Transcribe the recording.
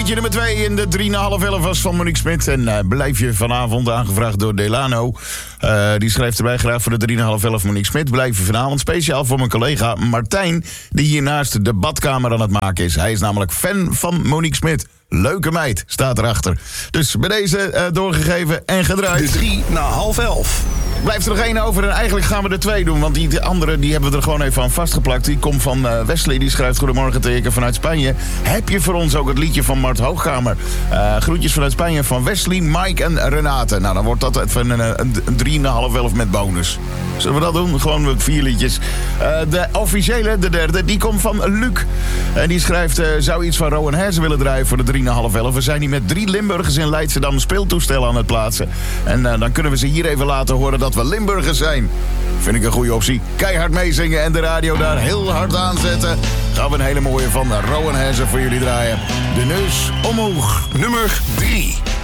Liedje nummer 2 in de 3,5 was van Monique Smit. En blijf je vanavond, aangevraagd door Delano. Die schrijft erbij graag voor de 3,5 Monique Smit. Blijf je vanavond speciaal voor mijn collega Martijn, die hiernaast de badkamer aan het maken is. Hij is namelijk fan van Monique Smit. Leuke meid, staat erachter. Dus bij deze doorgegeven en gedraaid. De 3,5. Blijft er nog één over en eigenlijk gaan we er 2 doen. Want die andere die hebben we er gewoon even aan vastgeplakt. Die komt van Wesley, die schrijft: goedemorgen teken vanuit Spanje. Heb je voor ons ook het liedje van Mart Hoogkamer? Groetjes vanuit Spanje van Wesley, Mike en Renate. Nou, dan wordt dat even een 3,5 met bonus. Zullen we dat doen? Gewoon met 4 liedjes. De officiële, de derde, die komt van Luc. En die schrijft: zou iets van Rowan Herzen willen draaien voor de 3,5. We zijn hier met 3 Limburgers in Leidschendam speeltoestellen aan het plaatsen. En dan kunnen we ze hier even laten horen dat we Limburgers zijn. Vind ik een goede optie. Keihard meezingen en de radio daar heel hard aanzetten. Gaan we een hele mooie van Rowan Herzen voor jullie draaien. De neus omhoog. Nummer 3.